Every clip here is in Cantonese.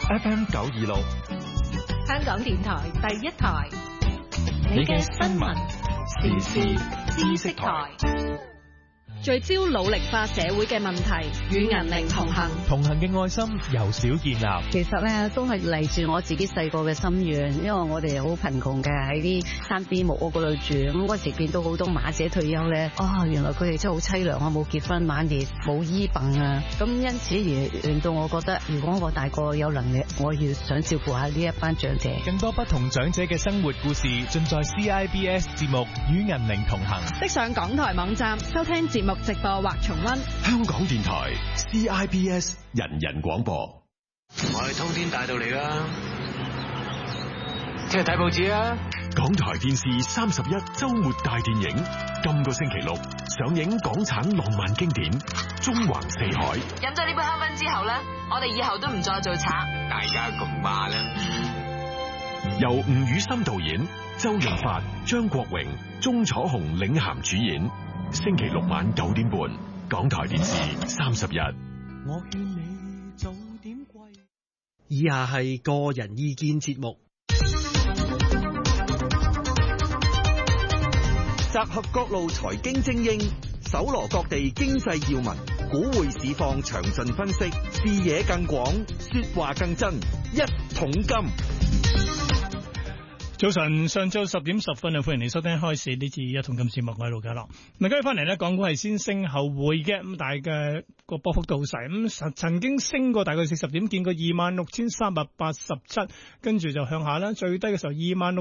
FM 926， 香港電台第一台， 你嘅新聞時事知識台。 聚焦老齡化社會嘅問題，與銀齡同行。 同行嘅愛心由小建立。 其實咧都係嚟自我自己細個嘅心願，因為我哋好貧窮嘅，喺啲山邊木屋嗰度住。咁嗰時見到好多馬姐退休咧，原來佢哋真係好凄涼啊！冇結婚，晚年冇醫病啊。咁因此而令到我覺得，如果我大個有能力，我要想照顧下呢一班長者。 更多不同長者嘅生活故事，盡在 CIBS 節目《與銀齡同行》。 即上港台網站收聽節目直播或重溫。 香港電台 CIBS 人人廣播。 我係通天大道嚟啦，聽日睇報紙啊！ 港台電視31週末大電影，今個星期六上映港產浪漫經典《縱橫四海》。 飲咗呢杯香檳之後咧，我哋以後都唔再做賊。 大家共話啦。 由吳宇森導演，周潤發、張國榮、鐘楚紅領銜主演。星期六晚9點半，港台電視31。 我勸你早點歸。以下係個人意見節目，集合各路財經精英，搜羅各地經濟要聞，股匯市況詳盡分析，視野更廣，說話更真，一桶金。 早晨，上晝10點10分啊！歡迎你收聽開市呢次一桶金節目，我係盧家樂。咁跟住翻嚟咧，港股係先升後回嘅，咁但係嘅個波幅度好細，咁曾經升過大概40點，見過26,387，跟住就向下啦。最低嘅時候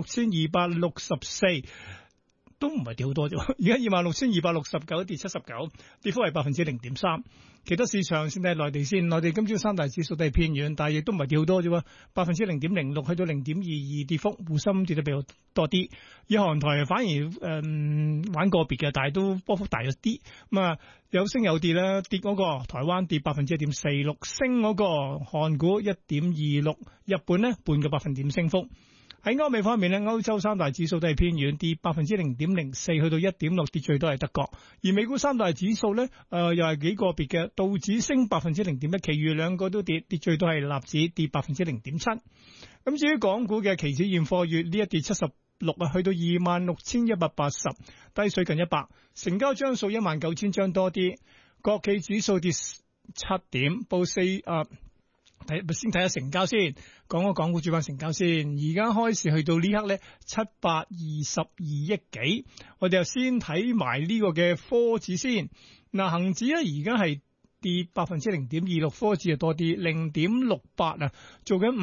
26,264。都唔係跌好多啫，而家26,269跌79，跌幅係0.3%。其他市場先睇內地先，內地今朝三大指數都係偏軟，但係亦都唔係跌好多啫，0.06%去到0.22跌幅，滬深跌得比較多啲。以韓台反而玩個別嘅，但係都波幅大咗啲。咁啊有升有跌啦，跌嗰個台灣跌1.46%，升嗰個韓股1.26%，日本呢半個百分點升幅。喺歐美方面咧，歐洲三大指數都係偏軟，跌0.04%去到1.6，跌最多係德國。而美股三大指數咧，又係幾個別嘅，道指升0.1%，其餘兩個都跌，跌最多係納指跌0.07%。咁至於港股嘅期指現貨月呢一跌76啊，去到26,180，低水近100，成交張數19,000張多啲。國企指數跌7點，報先睇下成交先，講個港股主板成交先。而家開市去到呢刻咧722億幾，我哋又先睇埋呢個嘅科指先。嗱，恒指咧而家係跌0.26%，科指就多啲0.68啊，做緊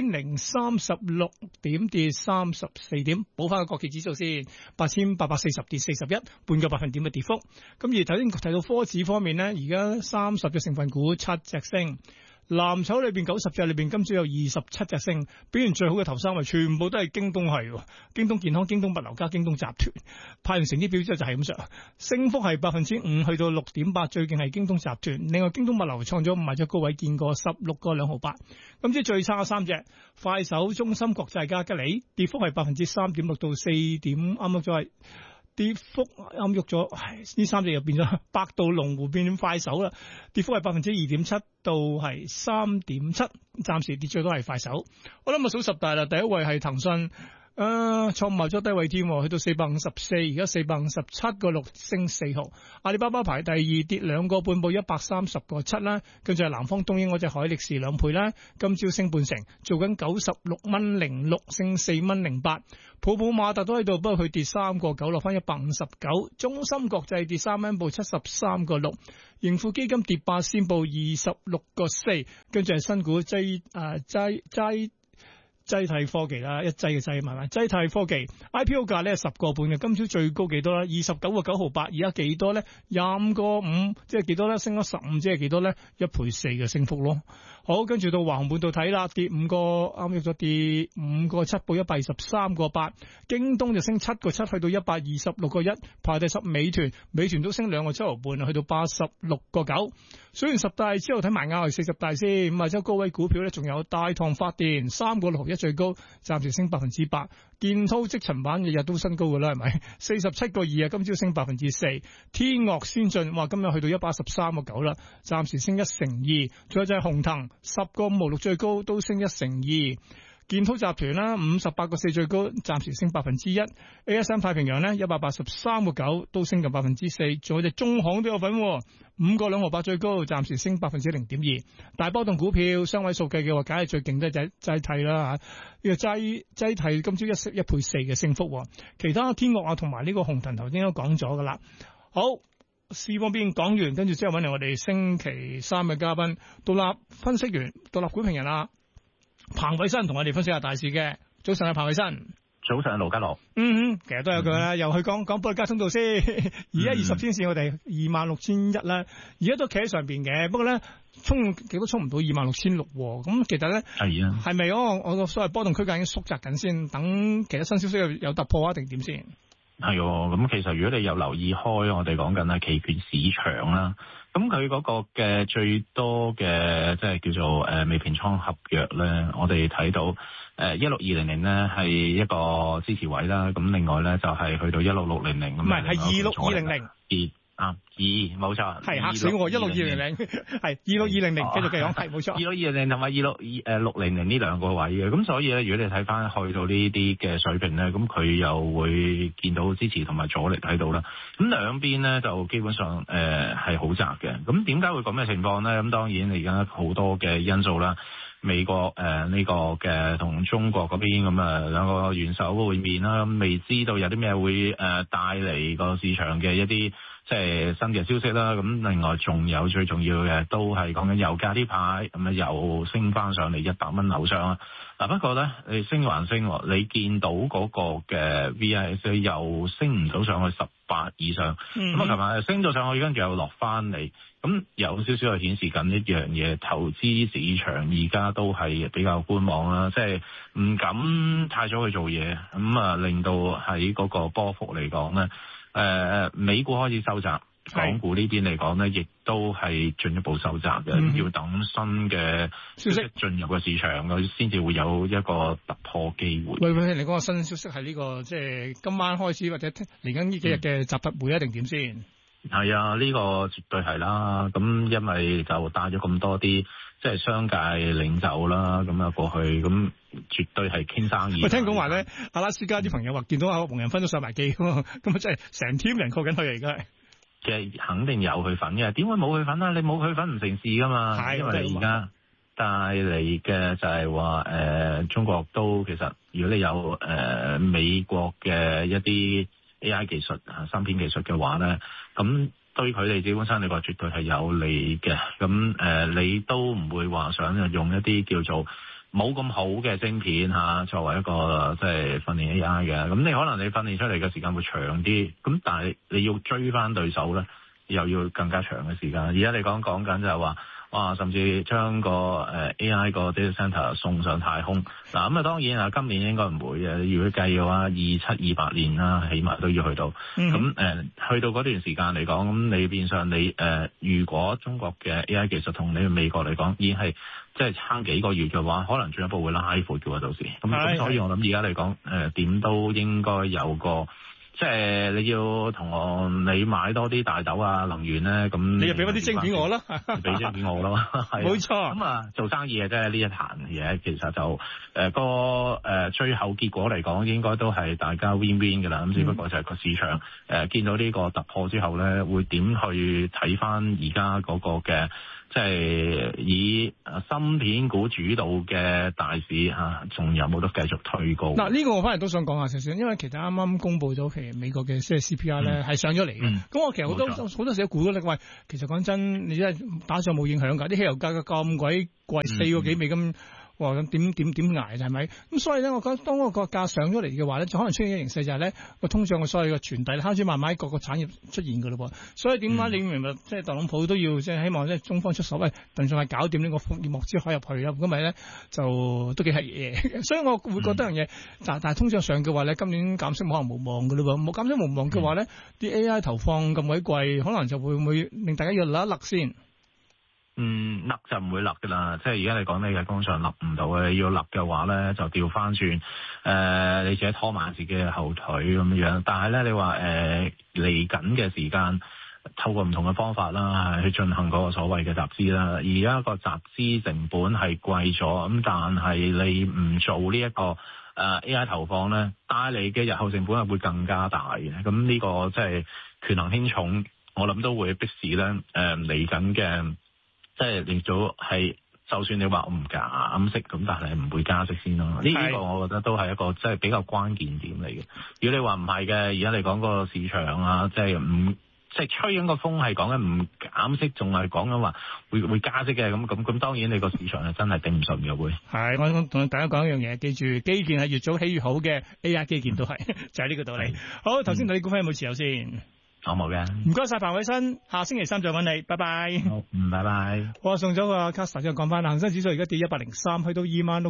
5,036點，跌34點，補翻個國企指數先，8,840跌41，半個百分點嘅跌幅。咁而頭先提到科指方面咧，而家30隻成分股7隻升。藍籌裏邊90隻裏邊，今朝有27隻升，表現最好嘅頭三位全部都係京東係，京東健康、京東物流加京東集團。派完成績表之後就係咁上，升幅係5%去到6.8%，最勁係京東集團。另外京東物流創咗5日高位，見過16個2毫8。咁即最差三隻，快手、中芯國際加吉利，跌幅係3.6%到4點，啱啱咗係。跌幅啱喐咗，呢三隻又變咗百度、龍湖變快手啦。跌幅係2.7%到係3.7%，暫時跌最多係快手。我諗我數十大啦，第一位係騰訊。創埋咗低位添，去到454，而家457個6升4毫。阿里巴巴排第二，跌2個半，報130個7啦。跟住係南方東英嗰隻海力士2倍啦，今朝升半成，做緊96.06，升4.08。普馬特都喺度，不過佢跌3個9，落翻159。中芯國際跌3蚊，報73個6。盈富基金跌8仙，報26個4。跟住係新股濟泰科技啦，一劑嘅劑係咪？濟泰科技 IPO 價咧10個半嘅，今朝最高幾多啦？29個9毫8，而家幾多咧？25個5，即係幾多咧？升咗15，即係幾多咧？1倍4嘅升幅咯。好，跟住到華虹半導體啦，跌5個，啱咗跌5個7，報123個8。京東就升7個7，去到126個1，排第10。美團都升2個7毫半，去到86個9。數完十大之後睇埋亞係40大先，咁啊，周高位股票咧，仲有大唐發電3個6毫1最高，暫時升8%。建滔積層板日日都新高噶啦，係咪？47個2啊，今朝升4%。天岳先進話今日去到113個9啦，暫時升1%。仲有就係鴻騰 10個5毫6最高都升1成2。建滔集團啦，58個4最高，暫時升1%。ASM 太平洋咧183個9都升近4%。仲有隻中行都有份，5個2毫8最高，暫時升0.2%。大波動股票雙位數計嘅話，梗係最勁都係濟替啦嚇。呢個濟替今朝1倍4嘅升幅，其他天樂啊同埋呢個紅騰頭先都講咗噶啦。好，市況邊講完，跟住之後揾嚟我哋星期三嘅嘉賓，獨立分析員、獨立股評人啊。彭偉新同我哋分析下大市嘅。早晨啊，彭偉新。 早晨，盧家樂。 其實都有句啦，又去講保歷加通道先。而家20天線我哋26,100啦，而家都企喺上邊嘅。不過咧，衝幾都衝唔到26,600。咁其實咧，係咪我個所謂波動區間已經縮窄緊先？等其他新消息有突破啊，定點先？ 係喎，咁其實如果你有留意開，我哋講緊係期權市場啦。咁佢嗰個嘅最多嘅即係叫做未平倉合約咧，我哋睇到16200咧係一個支持位啦。咁另外咧就係去到16600咁。唔係，26200。冇錯， 係嚇死我！16200係26200，繼續講，係冇錯。 26200同埋600呢兩個位嘅，咁所以咧，如果你睇翻去到呢啲嘅水平咧，咁佢又會見到支持同埋阻力喺度啦。咁兩邊咧就基本上係好窄嘅。咁點解會咁嘅情況咧？咁當然你而家好多嘅因素啦。美國呢個嘅同中國嗰邊咁兩個元首會面啦，咁未知道有啲咩會帶嚟個市場嘅一啲即係新嘅消息啦。咁另外仲有最重要嘅都係講緊油價呢排咁又升翻上嚟100蚊樓上啦。嗱不過咧你升還升，你見到嗰個嘅 VIX 又升唔到上去18以上，咁琴日升到上去，跟住又落翻嚟。咁有少少係顯示緊一樣嘢，投資市場而家都係比較觀望啦，即係唔敢太早去做嘢，咁令到喺嗰個波幅嚟講咧，美股開始收窄，港股呢邊嚟講咧，亦都係進一步收窄嘅，要等新嘅消息進入個市場，佢先至會有一個突破機會。 喂，你講個新消息係呢個即係今晚開始或者嚟緊呢幾日嘅習特會一定點先？ 係啊，呢個絕對係啦。咁因為就帶咗咁多啲即係商界領袖啦，咁過去，咁絕對係傾生意。 我聽講話咧，阿拉斯加啲朋友話見到阿黃仁勳都上埋機，咁啊真係成 team 人過緊去而家係。 其實肯定有佢份嘅，點會冇佢份啊？你冇佢份唔成事噶嘛？因為你而家帶嚟嘅就係話中國都其實如果你有美國嘅一啲AI 技術芯片技術嘅話咧，咁對佢哋基本上你話絕對係有利嘅。咁你都唔會話想用一啲叫做冇咁好嘅晶片作為一個即係訓練 AI 嘅。咁你可能你訓練出嚟嘅時間會長啲，咁但係你要追翻對手咧，又要更加長嘅時間。而家你講緊就係話，哇，甚至將個AI 個 data center 送上太空。嗱咁當然今年應該唔會嘅。如果計嘅話，27、28年啦，起碼都要去到。咁去到嗰段時間嚟講，咁你變相你如果中國嘅 AI 技術同你美國嚟講已經係即係差幾個月嘅話，可能進一步會拉闊嘅喎，到時。咁所以我諗而家嚟講，點都應該有個。即係你要同你買多啲大豆啊能源咧，咁你就俾翻啲晶片我啦， 俾晶片我咯，係冇錯。 咁做生意嘅啫，呢一壇嘢其實就最後結果嚟講，應該都係大家 win win 嘅啦。咁只不過就係個市場見到呢個突破之後咧，會點去睇翻而家嗰個嘅即係以芯片股主導嘅大市仲有冇得繼續推高？ 嗱，呢個我反而都想講下少少，因為其實啱啱公佈咗美國嘅即係 CPI 咧係上咗嚟嘅，咁我其實好多時都估到你喂，其實講真，你真係打仗冇影響㗎，啲汽油價格咁鬼貴，4個幾美金。哇！咁點捱就係咪？咁所以咧，我覺得當嗰個價上咗嚟嘅話咧，就可能出現嘅形勢就係咧個通脹嘅所謂嘅傳遞開始慢慢各個產業出現㗎咯噃。所以點解你明白即係特朗普都要即係希望即係中方出手，喂，盡快搞掂呢個業務之海入去啊？咁咪咧就都幾係嘢。所以我會覺得樣嘢，但係通脹上嘅話咧，今年減息冇可能無望㗎咯喎。冇減息無望嘅話咧，啲 AI 投放咁鬼貴，可能就會唔會令大家要勒一勒先？ 勒就唔會勒㗎啦，即係而家你講你嘅工上勒唔到嘅，要勒嘅話咧就調翻轉，你自己拖慢自己嘅後腿咁樣。但係咧你話嚟緊嘅時間， 透過唔同嘅方法啦，去進行嗰個所謂嘅集資啦。而家個集資成本係貴咗，咁但係你唔做呢一個AI 投放咧，帶嚟嘅日後成本係會更加大嘅。咁呢個即係權衡輕重，我諗都會迫使咧嚟緊嘅，即係連早係。就算你話我唔減息咁，但係唔會加息先咯。呢個我覺得都係一個即係比較關鍵點嚟嘅。如果你話唔係嘅，而家你講個市場啊，即係吹緊個風係講緊唔減息，仲係講緊話會加息嘅咁，當然你個市場係真係頂唔順嘅會。係，我同大家講一樣嘢，記住基建係越早起越好嘅 AI 基建都係就係呢個道理。好，頭先你股份有冇持有先？我冇嘅，唔該晒彭偉新，下星期三再揾你，拜拜。好，拜拜。我送咗個 Casta 之後講翻，恒生指數而家跌103，去到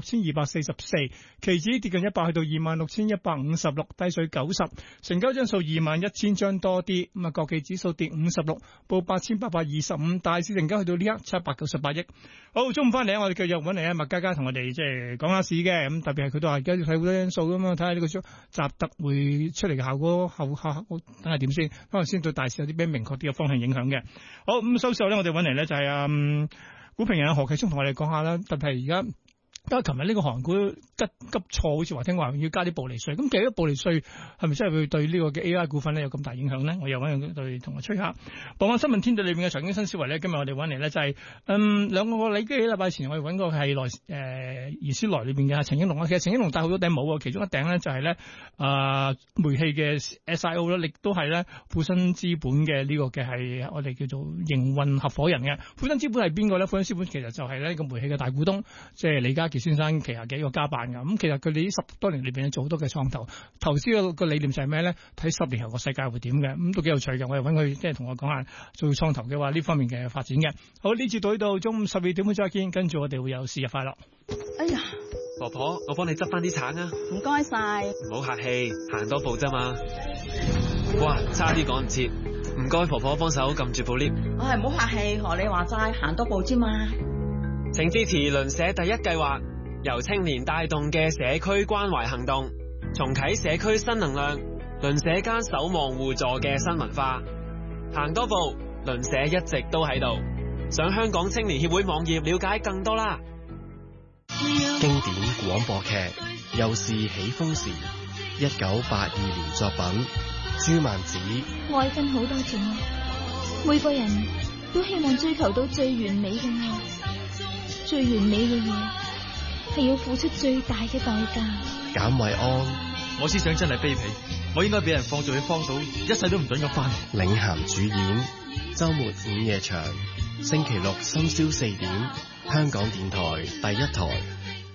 26,244，期指跌近100，去到26,156，低水90，成交張數21,000張多啲。咁啊，國企指數跌56，報8,825，大市成交去到呢刻798億。好，中午翻嚟我哋繼續揾嚟麥嘉嘉同我哋即係講下市嘅，咁特別係佢都話而家要睇好多因素咁樣，睇下呢個習特會出嚟嘅效果後睇下點先。先對大市有啲咩明確啲嘅方向影響嘅。好，咁收市後咧，我哋揾嚟咧就係股評人何啟聰同我哋講下啦。特別係而家，因為琴日呢個韓股急挫，好似話聽話要加啲暴利稅。咁其實暴利稅係咪真係會對呢個嘅 AI 股份咧有咁大影響咧？我又揾佢同我吹下。傍晚新聞天地裏邊嘅財經新思維咧，今日我哋揾嚟咧就係兩個禮拜前我哋揾過係怡思來裏邊嘅陳英龍啊。其實陳英龍戴好多頂帽啊，其中一頂咧就係咧煤氣嘅 SIO 咧，亦都係咧富新資本嘅呢個嘅係我哋叫做營運合夥人嘅。富新資本係邊個咧？富新資本其實就係呢個煤氣嘅大股東，即係李家傑先生旗下嘅一個家辦㗎。咁其實佢哋呢10多年裏邊做好多嘅創投，投資個理念就係咩咧？睇10年後個世界會點嘅，咁都幾有趣嘅。我又揾佢即係同我講下做創投嘅話呢方面嘅發展嘅。好，呢次到呢度，中午12點再見，跟住我哋會有試日快樂。 哎呀，婆婆，我幫你執翻啲橙啊！唔該晒，唔好客氣，行多步啫嘛。哇，差啲趕唔切，唔該婆婆幫手撳住部 lift。 我係唔好客氣，學你話齋，行多步啫嘛。 請支持鄰舍第一計劃，由青年帶動嘅社區關懷行動，重啟社區新能量，鄰舍間守望互助嘅新文化。行多步，鄰舍一直都喺度。上香港青年協會網頁了解更多啦。 經典廣播劇又是起風時，1982年作品。朱曼子， 愛分好多種，每個人都希望追求到最完美嘅愛，最完美嘅嘢係要付出最大嘅代價。 簡惠安， 我思想真係卑鄙，我應該俾人放做去荒島，一世都唔准咁翻。 領銜主演，周末午夜場，星期六深宵4點，香港電台第一台。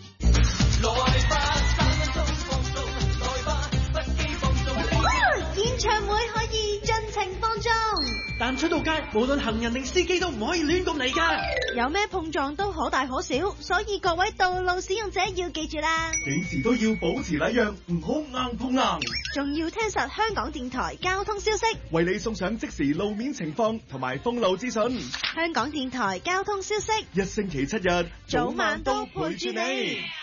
演唱會可以盡情放縱， 但出到街，無論行人定司機都唔可以亂咁嚟㗎。 有咩碰撞都可大可小，所以各位道路使用者要記住啦。 幾時都要保持禮讓，唔好硬碰硬。 仲要聽實香港電台交通消息， 為你送上即時路面情況同埋封路資訊。 香港電台交通消息， 一星期7日， 早晚都陪住你。